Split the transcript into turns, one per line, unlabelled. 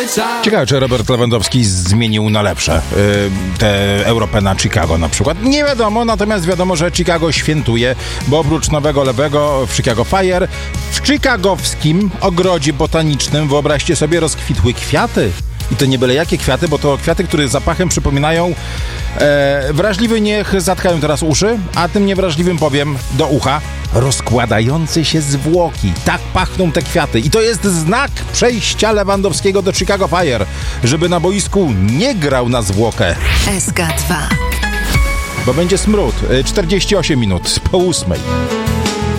cały czas.
Ciekawe, czy Robert Lewandowski zmienił na lepsze tę Europę na Chicago na przykład. Nie wiadomo, natomiast wiadomo, że Chicago świętuje, bo oprócz nowego lewego w Chicago Fire, w chicagowskim ogrodzie botanicznym, wyobraźcie sobie, rozkwitły kwiaty. I to nie byle jakie kwiaty, bo to kwiaty, które zapachem przypominają wrażliwy, niech zatkają teraz uszy, a tym niewrażliwym powiem do ucha, rozkładające się zwłoki. Tak pachną te kwiaty. I to jest znak przejścia Lewandowskiego do Chicago Fire, żeby na boisku nie grał na zwłokę.
SK2.
Bo będzie smród. 48 minut po 8.